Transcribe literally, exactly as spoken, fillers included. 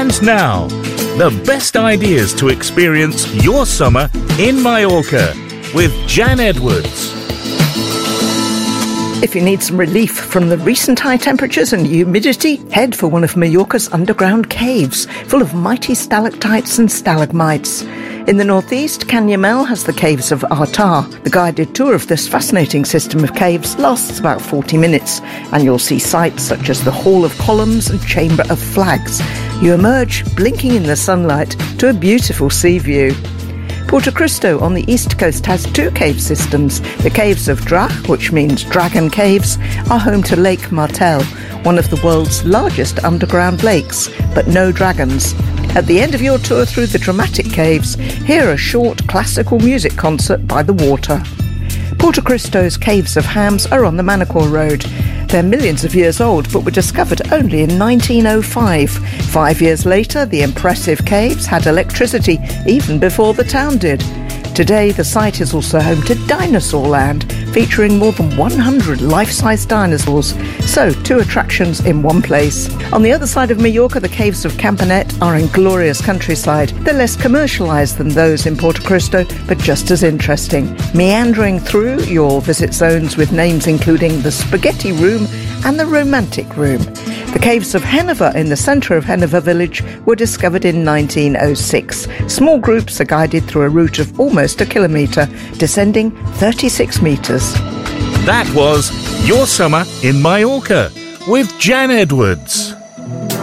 And now, the best ideas to experience your summer in Mallorca with Jan Edwards. If you need some relief from the recent high temperatures and humidity, head for one of Mallorca's underground caves, full of mighty stalactites and stalagmites. In the northeast, Canyamel has the caves of Artar. The guided tour of this fascinating system of caves lasts about forty minutes, and you'll see sights such as the Hall of Columns and Chamber of Flags. You emerge, blinking in the sunlight, to a beautiful sea view. Porto Cristo on the east coast has two cave systems. The caves of Drach, which means dragon caves, are home to Lake Martel, one of the world's largest underground lakes, but no dragons. At the end of your tour through the dramatic caves, hear a short classical music concert by the water. Porto Cristo's Caves of Hams are on the Manacor Road. They're millions of years old, but were discovered only in nineteen oh five. Five years later, the impressive caves had electricity, even before the town did. Today, the site is also home to Dinosaur Land, featuring more than one hundred life-size dinosaurs. So, two attractions in one place. On the other side of Mallorca, the caves of Campanet are in glorious countryside. They're less commercialised than those in Porto Cristo, but just as interesting. Meandering through, you'll visit zones with names including the Spaghetti Room and the Romantic Room. The caves of Heneva in the centre of Heneva village were discovered in nineteen oh six. Small groups are guided through a route of almost a kilometre, descending thirty-six metres. That was Your Summer in Mallorca with Jan Edwards.